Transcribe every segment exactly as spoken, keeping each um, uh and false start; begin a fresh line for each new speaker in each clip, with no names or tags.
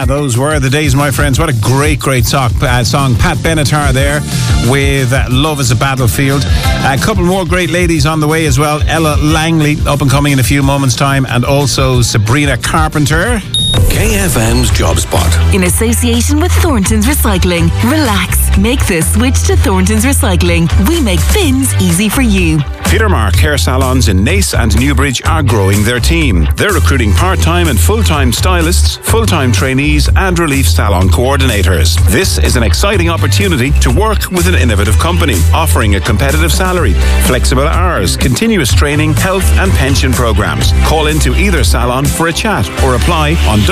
those were the days, my friends. What a great, great song. Uh, song. Pat Benatar there with uh, Love is a Battlefield. A couple more great ladies on the way as well. Ella Langley, up and coming in a few moments' time, and also Sabrina Carpenter.
K F M's Job Spot.
In association with Thornton's Recycling. Relax. Make the switch to Thornton's Recycling. We make bins easy for you.
Petermark Hair Salons in Naas and Newbridge are growing their team. They're recruiting part-time and full-time stylists, full-time trainees and relief salon coordinators. This is an exciting opportunity to work with an innovative company, offering a competitive salary, flexible hours, continuous training, health and pension programs. Call into either salon for a chat or apply on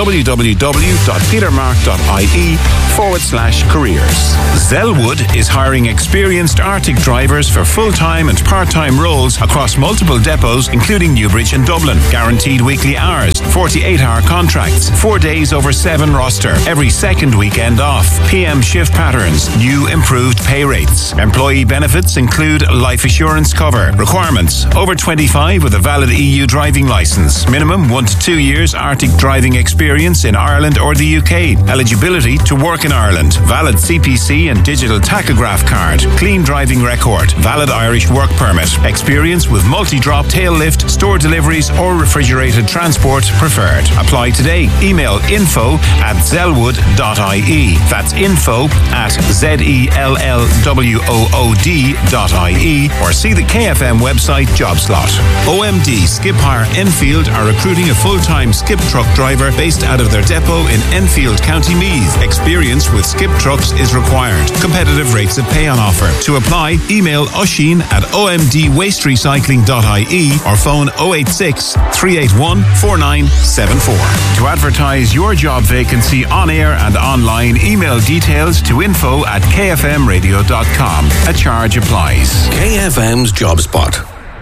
www.petermark.ie forward slash careers. Zellwood is hiring experienced Arctic drivers for full-time and part-time roles across multiple depots, including Newbridge and Dublin. Guaranteed weekly hours, forty-eight hour contracts, four days over seven roster, every second weekend off, P M shift patterns, new improved pay rates. Employee benefits include life assurance cover. Requirements: over twenty-five with a valid E U driving licence. Minimum one to two years Arctic driving experience in Ireland or the U K. Eligibility to work in Ireland. Valid C P C and digital tachograph card. Clean driving record. Valid Irish work permit. Experience with multi-drop, tail lift, store deliveries or refrigerated transport preferred. Apply today. Email info at zellwood dot I E. That's info at Z E L L W O O D dot I E, or see the K F M website job slot. O M D Skip Hire Enfield are recruiting a full-time skip truck driver based out of their depot in Enfield, County Meath. Experience with skip trucks is required. Competitive rates of pay on offer. To apply, email Oisin at O M D waste recycling dot I E or phone oh eight six, three eight one, four nine seven four. To advertise your job vacancy on air and online, email details to info at k f m radio dot com. A charge applies.
K F M's Job Spot.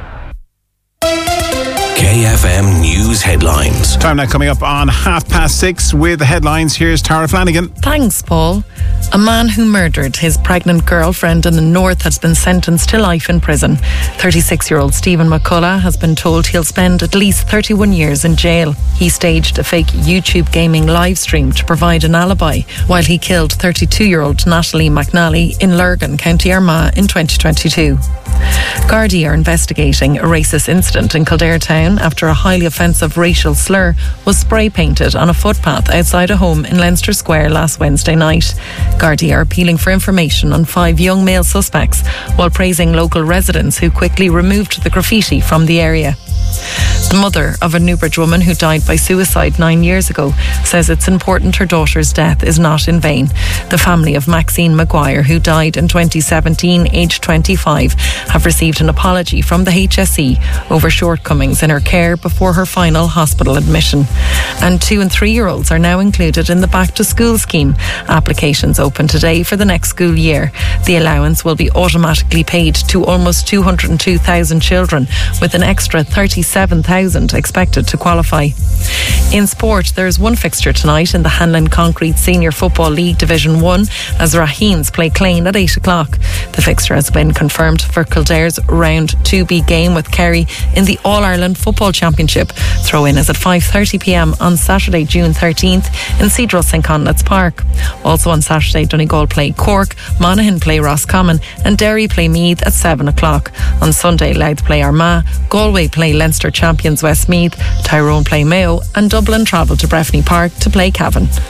K F M News Headlines.
Time now coming up on half past six with the headlines. Here's Tara Flanagan.
Thanks, Paul. A man who murdered his pregnant girlfriend in the north has been sentenced to life in prison. thirty-six-year-old Stephen McCullough has been told he'll spend at least thirty-one years in jail. He staged a fake YouTube gaming live stream to provide an alibi while he killed thirty-two-year-old Natalie McNally in Lurgan, County Armagh in twenty twenty-two. Gardaí are investigating a racist incident in Kildare town after a highly offensive racial slur was spray painted on a footpath outside a home in Leinster Square last Wednesday night. Gardaí are appealing for information on five young male suspects while praising local residents who quickly removed the graffiti from the area. The mother of a Newbridge woman who died by suicide nine years ago says it's important her daughter's death is not in vain. The family of Maxine Maguire, who died in twenty seventeen, aged twenty-five, have received an apology from the H S E over shortcomings in her care before her final hospital admission. And two and three-year-olds are now included in the Back to School scheme. Applications open today for the next school year. The allowance will be automatically paid to almost two hundred two thousand children, with an extra thirty-seven thousand expected to qualify. In sport, there is one fixture tonight in the Hanlon Concrete Senior Football League Division one as Raheens play Clane at eight o'clock. The fixture has been confirmed for Kildare's Round two B game with Kerry in the All-Ireland Football Championship. Throw-in is at five thirty p m on Saturday, June thirteenth in Cedral St Conleth's Park. Also on Saturday, Donegal play Cork, Monaghan play Roscommon and Derry play Meath at seven o'clock. On Sunday, Louth play Armagh, Galway play Leinster champions Westmeath, Tyrone play Mayo and Dublin travel to Breffni Park to play Cavan.